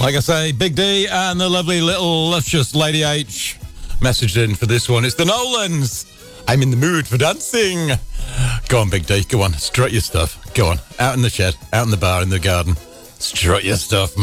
Like I say, Big D and the lovely little luscious Lady H messaged in for this one. It's the Nolans. I'm in the mood for dancing. Go on, Big D. Go on. Strut your stuff. Go on. Out in the shed, out in the bar, in the garden. Strut your stuff,